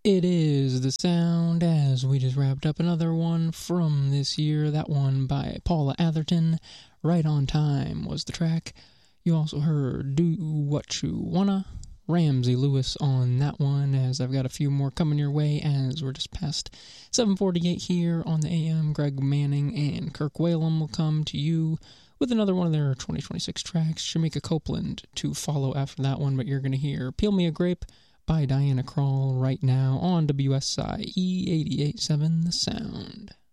It is The Sound, as we just wrapped up another one from this year. That one by Paula Atherton. Right on Time was the track. You also heard Do What You Wanna, Ramsey Lewis on that one, as I've got a few more coming your way as we're just past 7:48 here on the AM. Greg Manning and Kirk Whalum will come to you with another one of their 2026 tracks. Shamika Copeland to follow after that one, but you're going to hear Peel Me a Grape by Diana Krall right now on WSIE 88.7 The Sound.